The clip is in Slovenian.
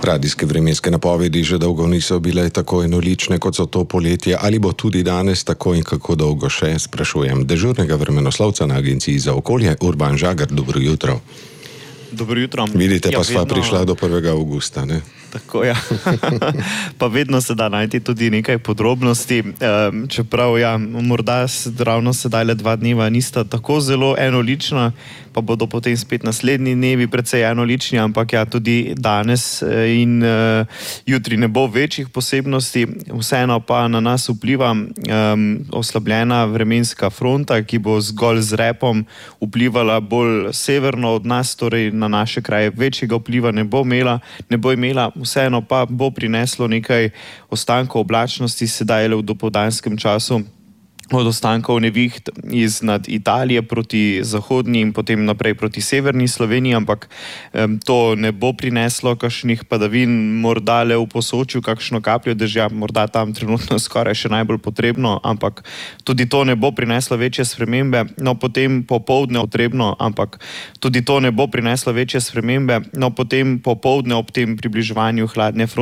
Radijske vremenske napovedi že dolgo niso bile tako enolične, kot so to poletje. Ali bo tudi danes tako in kako dolgo še, sprašujem dežurnega vremenoslovca na Agenciji za okolje, Urban Žagar. Dobro jutro. Dobro jutro. Vidite, pa sva prišla do 1. avgusta, ne? Tako, ja. Pa vedno se da najti tudi nekaj podrobnosti, čeprav, ja, morda ravno sedaj le 2 dneva nista tako zelo enolična, pa bodo potem spet naslednji dnevi precej enolični, ampak ja, tudi danes in jutri ne bo večjih posebnosti, vseeno pa na nas vpliva oslabljena vremenska fronta, ki bo zgolj z repom vplivala bolj severno od nas, torej na naše kraje večjega vpliva ne bo imela, vseeno pa bo prineslo nekaj ostankov oblačnosti sedaj le v dopoldanskem času, od ostankov neviht iznad Italije proti zahodni in potem naprej proti severni Sloveniji, ampak to ne bo prineslo kakšnih padavin, morda le v Posočju kakšno kapljo dežja, morda tam trenutno skoraj še najbolj potrebno, ampak tudi to ne bo prineslo večje spremembe. No, potem popoldne potrebno, ampak tudi to ne bo prineslo večje spremembe. No, potem popoldne ob tem približevanju hladne fronte